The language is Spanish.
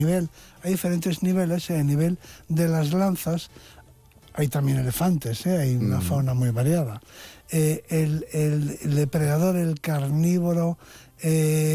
Hay diferentes niveles. A nivel de las lanzas hay también elefantes, hay una fauna muy variada. El depredador, el carnívoro,